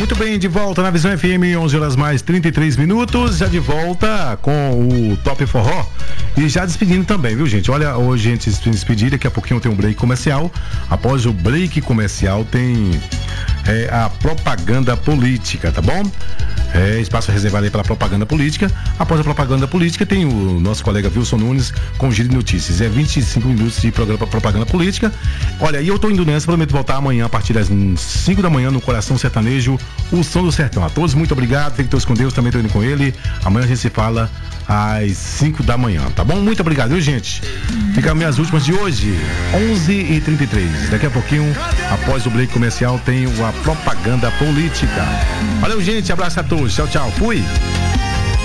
Muito bem, de volta na Visão FM, 11 horas mais 33 minutos, já de volta com o Top Forró e já despedindo também, viu, gente? Olha, hoje a gente se despedir, daqui a pouquinho tem um break comercial. Após o break comercial tem a propaganda política, tá bom? Espaço reservado aí para propaganda política. Após a propaganda política tem o nosso colega Wilson Nunes com o Giro de Notícias. 25 minutos de programa para propaganda política. Olha, e eu tô indo nessa, prometo voltar amanhã a partir das 5 da manhã no Coração Sertanejo, o Som do Sertão. A todos, muito obrigado, fiquem todos com Deus, também tô indo com ele. Amanhã a gente se fala às 5 da manhã, tá bom? Muito obrigado, viu, gente? Ficam minhas últimas de hoje, 11h33. Daqui a pouquinho, após o break comercial, tem a propaganda política. Valeu, gente, abraço a todos, tchau, tchau, fui!